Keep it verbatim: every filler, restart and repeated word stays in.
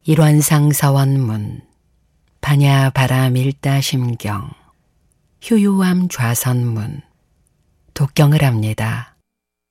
일원상 서원문, 반야 바람 일다 심경, 효유암 좌선문, 독경을 합니다.